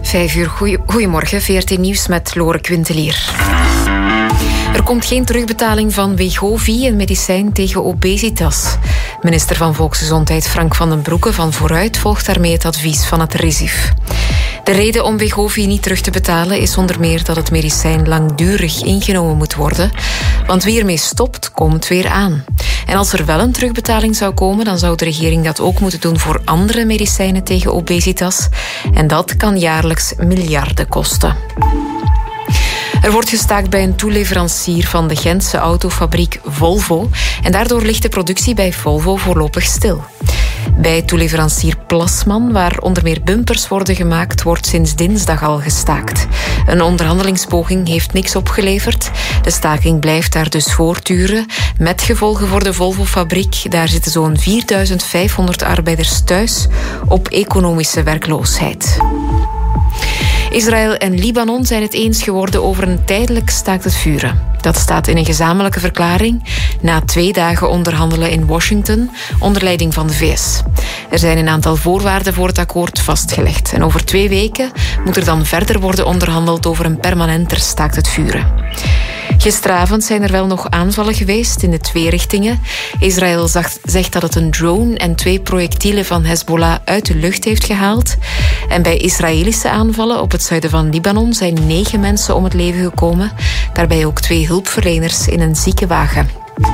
5:00, goedemorgen, VRT Nieuws met Lore Quintelier. Er komt geen terugbetaling van Wegovy, een medicijn tegen obesitas. Minister van Volksgezondheid Frank van den Broeke van Vooruit volgt daarmee het advies van het RIZIF. De reden om Wegovy niet terug te betalen is onder meer dat het medicijn langdurig ingenomen moet worden. Want wie ermee stopt, komt weer aan. En als er wel een terugbetaling zou komen, dan zou de regering dat ook moeten doen voor andere medicijnen tegen obesitas. En dat kan jaarlijks miljarden kosten. Er wordt gestaakt bij een toeleverancier van de Gentse autofabriek Volvo. En daardoor ligt de productie bij Volvo voorlopig stil. Bij toeleverancier Plasman, waar onder meer bumpers worden gemaakt, wordt sinds dinsdag al gestaakt. Een onderhandelingspoging heeft niks opgeleverd. De staking blijft daar dus voortduren. Met gevolgen voor de Volvo-fabriek. Daar zitten zo'n 4.500 arbeiders thuis op economische werkloosheid. Israël en Libanon zijn het eens geworden over een tijdelijk staakt het vuren. Dat staat in een gezamenlijke verklaring na 2 dagen onderhandelen in Washington onder leiding van de VS. Er zijn een aantal voorwaarden voor het akkoord vastgelegd. En over 2 weken moet er dan verder worden onderhandeld over een permanenter staakt het vuren. Gisteravond zijn er wel nog aanvallen geweest in de 2 richtingen. Israël zegt dat het een drone en 2 projectielen van Hezbollah uit de lucht heeft gehaald. En bij Israëlische aanvallen op het zuiden van Libanon zijn 9 mensen om het leven gekomen. Daarbij ook 2 hulpverleners in een ziekenwagen.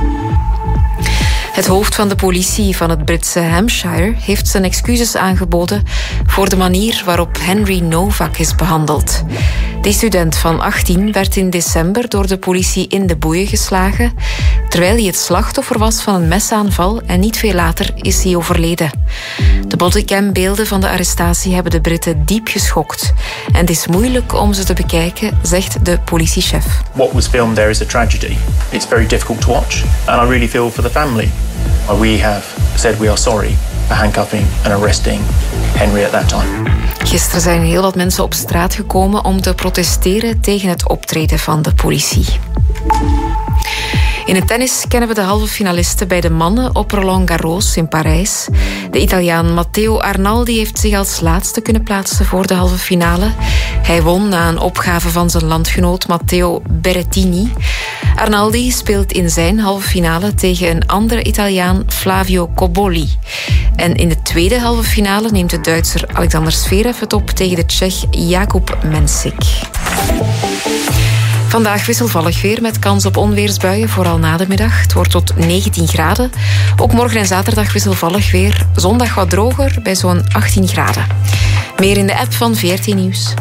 Het hoofd van de politie van het Britse Hampshire heeft zijn excuses aangeboden voor de manier waarop Henry Novak is behandeld. Die student van 18 werd in december door de politie in de boeien geslagen, terwijl hij het slachtoffer was van een mesaanval en niet veel later is hij overleden. De bodycam-beelden van de arrestatie hebben de Britten diep geschokt. En het is moeilijk om ze te bekijken, zegt de politiechef. What was filmed there is a tragedy. It's very difficult to watch. And I really feel for the family. We have said we are sorry for handcuffing and arresting Henry at that time. Gisteren zijn heel wat mensen op straat gekomen om te protesteren tegen het optreden van de politie. In het tennis kennen we de halve finalisten bij de mannen op Roland Garros in Parijs. De Italiaan Matteo Arnaldi heeft zich als laatste kunnen plaatsen voor de halve finale. Hij won na een opgave van zijn landgenoot Matteo Berrettini. Arnaldi speelt in zijn halve finale tegen een andere Italiaan, Flavio Cobolli. En in de tweede halve finale neemt de Duitser Alexander Zverev het op tegen de Tsjech Jakub Mensik. Vandaag wisselvallig weer met kans op onweersbuien, vooral na de middag. Het wordt tot 19 graden. Ook morgen en zaterdag wisselvallig weer. Zondag wat droger bij zo'n 18 graden. Meer in de app van VRT Nieuws.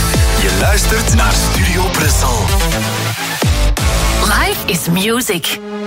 Je luistert naar Studio Brussel. Life is music.